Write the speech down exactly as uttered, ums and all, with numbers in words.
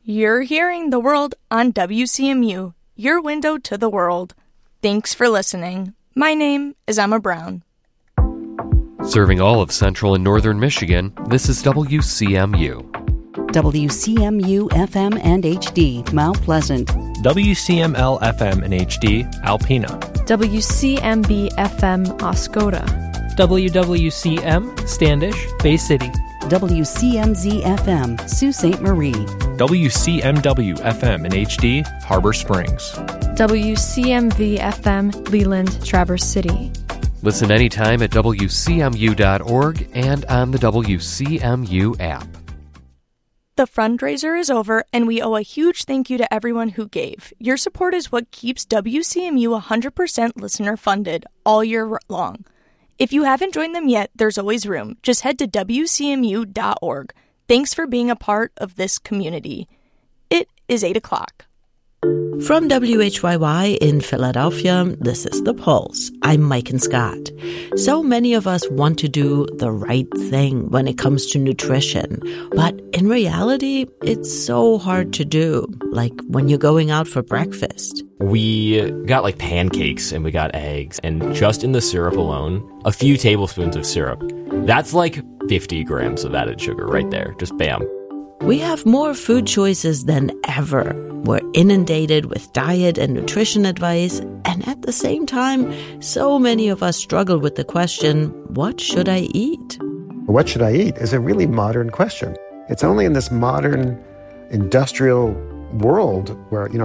You're hearing The World on W C M U, your window to the world. Thanks for listening. My name is Emma Brown. Serving all of central and northern Michigan, this is W C M U. W C M U F M and H D, Mount Pleasant. W C M L F M and H D, Alpena. W C M B F M, Oscoda. W W C M, Standish, Bay City. W C M Z F M, Sault Ste. Marie. W C M W F M and H D, Harbor Springs. W C M V F M, Leland, Traverse City. Listen anytime at W C M U dot org and on the W C M U app. The fundraiser is over, and we owe a huge thank you to everyone who gave. Your support is what keeps W C M U one hundred percent listener-funded all year long. If you haven't joined them yet, there's always room. Just head to W C M U dot org. Thanks for being a part of this community. It is eight o'clock. From W H Y Y in Philadelphia, this is The Pulse. I'm Mike and Scott. So many of us want to do the right thing when it comes to nutrition, but in reality, it's so hard to do, like when you're going out for breakfast. We got like pancakes and we got eggs, and just in the syrup alone, a few tablespoons of syrup. That's like fifty grams of added sugar right there. Just bam. We have more food choices than ever. We're inundated with diet and nutrition advice, and at the same time, so many of us struggle with the question, what should I eat? What should I eat is a really modern question. It's only in this modern industrial world where, you know,